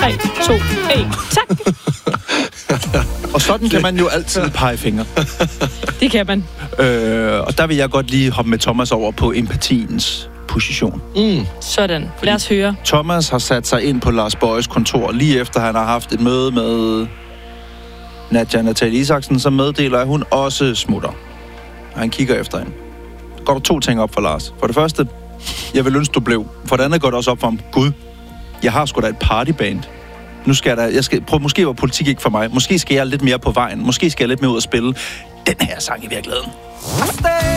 3, 2, 1. Tak. Og sådan kan man jo altid pege fingre. Det kan man. Og der vil jeg godt lige hoppe med Thomas over på empatiens position. Sådan. Lad os høre. Thomas har sat sig ind på Lars Bøjes kontor, lige efter han har haft et møde med Natalie Isaksen, som meddeler, at hun også smutter. Og han kigger efter hende. Går der 2 ting op for Lars. For det første, jeg vil ønske, du blev. For det andet går det også op for ham. Gud, jeg har sgu da et partyband. Nu skal måske var politik ikke for mig. Måske skal jeg lidt mere på vejen. Måske skal jeg lidt mere ud og spille den her sang i virkeligheden.